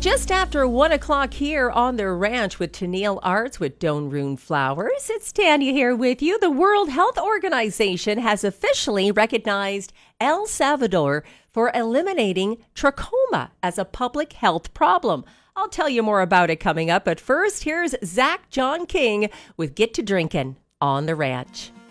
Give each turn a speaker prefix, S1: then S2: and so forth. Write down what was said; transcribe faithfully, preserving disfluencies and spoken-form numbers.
S1: Just after one o'clock here on their ranch with Tennille Arts with Doan Rune Flowers. It's Tanya here with you. The World Health Organization has officially recognized El Salvador for eliminating trachoma as a public health problem. I'll tell you more about it coming up, but first, here's Zach John King with Get to Drinkin' on the Ranch.